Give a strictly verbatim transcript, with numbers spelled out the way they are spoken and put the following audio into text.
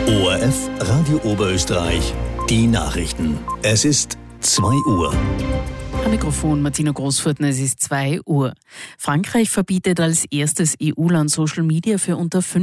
O R F Radio Oberösterreich, die Nachrichten. Es ist zwei Uhr. Am Mikrofon Martina Großfurten, es ist zwei Uhr. Frankreich verbietet als erstes E U-Land Social Media für unter